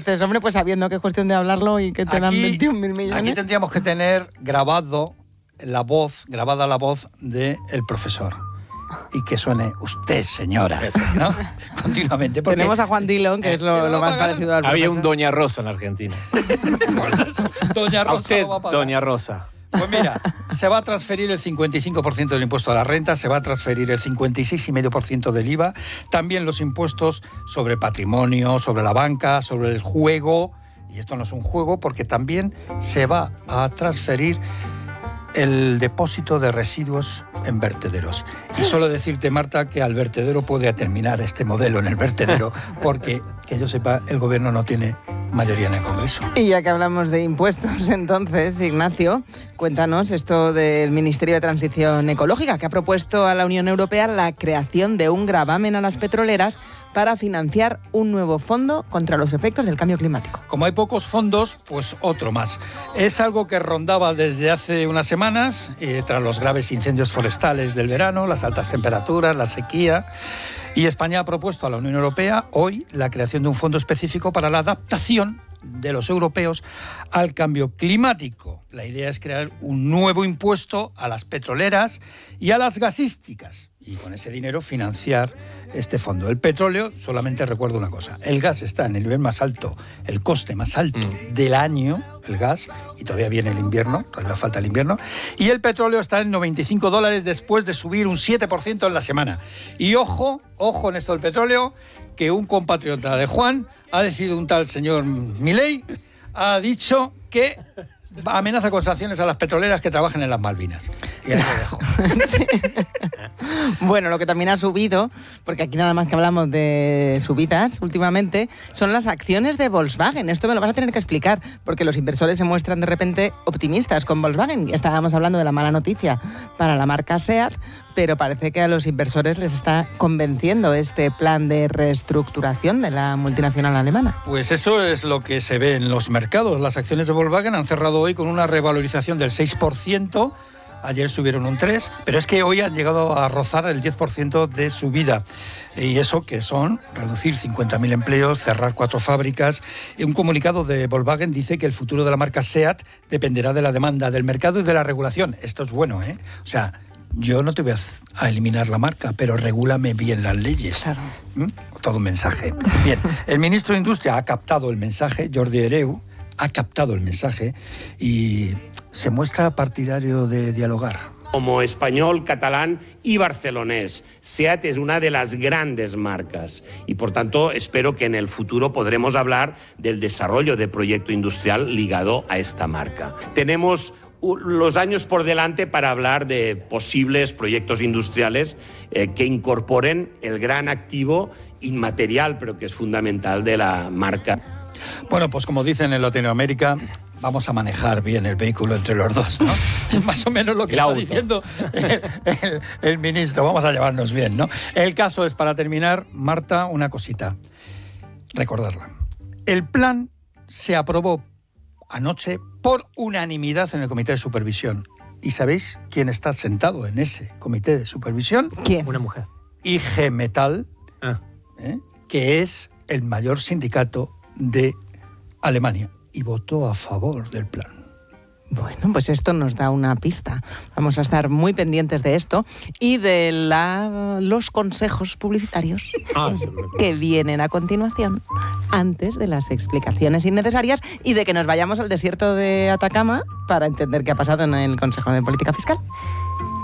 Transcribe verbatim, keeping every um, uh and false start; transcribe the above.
dices, hombre, pues sabiendo que es cuestión de hablarlo y que te aquí, dan veintiún mil millones. Aquí tendríamos que tener grabado la voz, grabada la voz del profesor. Y que suene usted, señora, ¿no? Continuamente. Porque, tenemos a Juan Dillon, que es lo, lo más parecido al Había profesor. un Doña Rosa en Argentina. Pues eso, Doña Rosa a usted, lo va a pagar. Doña Rosa. Pues mira, se va a transferir el cincuenta y cinco por ciento del impuesto a la renta, se va a transferir el cincuenta y seis coma cinco por ciento del I V A, también los impuestos sobre patrimonio, sobre la banca, sobre el juego, y esto no es un juego porque también se va a transferir el depósito de residuos en vertederos. Y solo decirte, Marta, que al vertedero puede terminar este modelo en el vertedero porque, que yo sepa, el gobierno no tiene mayoría en el Congreso. Y ya que hablamos de impuestos, entonces, Ignacio, cuéntanos esto del Ministerio de Transición Ecológica, que ha propuesto a la Unión Europea la creación de un gravamen a las petroleras para financiar un nuevo fondo contra los efectos del cambio climático. Como hay pocos fondos, pues otro más. Es algo que rondaba desde hace unas semanas, eh, tras los graves incendios forestales del verano, las altas temperaturas, la sequía. Y España ha propuesto a la Unión Europea hoy la creación de un fondo específico para la adaptación de los europeos al cambio climático. La idea es crear un nuevo impuesto a las petroleras y a las gasísticas y con ese dinero financiar este fondo. El petróleo, solamente recuerdo una cosa, el gas está en el nivel más alto, el coste más alto mm. del año, el gas, y todavía viene el invierno, todavía falta el invierno, y el petróleo está en noventa y cinco dólares después de subir un siete por ciento en la semana. Y ojo, ojo en esto del petróleo, que un compatriota de Juan ha decidido, un tal señor Milei, ha dicho que amenaza con sanciones a las petroleras que trabajan en las Malvinas. Y ahí lo dejo. Sí. Bueno, lo que también ha subido, porque aquí nada más que hablamos de subidas últimamente, son las acciones de Volkswagen. Esto me lo vas a tener que explicar, porque los inversores se muestran de repente optimistas con Volkswagen. Estábamos hablando de la mala noticia para la marca SEAT, pero parece que a los inversores les está convenciendo este plan de reestructuración de la multinacional alemana. Pues eso es lo que se ve en los mercados. Las acciones de Volkswagen han cerrado hoy con una revalorización del seis por ciento. Ayer subieron un tres por ciento, pero es que hoy han llegado a rozar el diez por ciento de subida. Y eso que son reducir cincuenta mil empleos, cerrar cuatro fábricas. Y un comunicado de Volkswagen dice que el futuro de la marca SEAT dependerá de la demanda del mercado y de la regulación. Esto es bueno, ¿eh? O sea, yo no te voy a eliminar la marca, pero regúlame bien las leyes. Claro. ¿Mm? Todo un mensaje. Bien, el ministro de Industria ha captado el mensaje, Jordi Hereu, ha captado el mensaje y se muestra partidario de dialogar. Como español, catalán y barcelonés, SEAT es una de las grandes marcas y, por tanto, espero que en el futuro podremos hablar del desarrollo de proyecto industrial ligado a esta marca. Tenemos los años por delante para hablar de posibles proyectos industriales eh, que incorporen el gran activo inmaterial, pero que es fundamental, de la marca. Bueno, pues como dicen en Latinoamérica, vamos a manejar bien el vehículo entre los dos, ¿no? Es más o menos lo que está diciendo el, el, el ministro. Vamos a llevarnos bien, ¿no? El caso es, para terminar, Marta, una cosita. Recordarla. El plan se aprobó anoche por unanimidad en el Comité de Supervisión. ¿Y sabéis quién está sentado en ese Comité de Supervisión? ¿Quién? Una mujer. I G Metall, ah. ¿eh? que es el mayor sindicato de Alemania, y votó a favor del plan. Bueno, pues esto nos da una pista. Vamos a estar muy pendientes de esto y de la, los consejos publicitarios ah, sí. que vienen a continuación, antes de las explicaciones innecesarias y de que nos vayamos al desierto de Atacama para entender qué ha pasado en el Consejo de Política Fiscal.